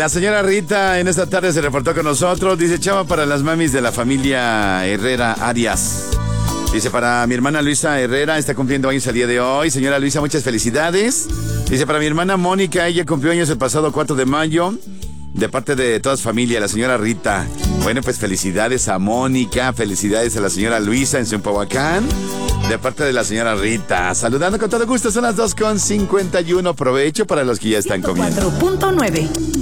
La señora Rita en esta tarde se reportó con nosotros. Dice, chava para las mamis de la familia Herrera Arias. Dice, para mi hermana Luisa Herrera, está cumpliendo años el día de hoy. Señora Luisa, muchas felicidades. Dice, para mi hermana Mónica, ella cumplió años el pasado 4 de mayo. De parte de toda su familia, la señora Rita. Bueno, pues felicidades a Mónica, felicidades a la señora Luisa en Zumpahuacán. De parte de la señora Rita. Saludando con todo gusto, son las 2:51. Provecho para los que ya están comiendo. 4.9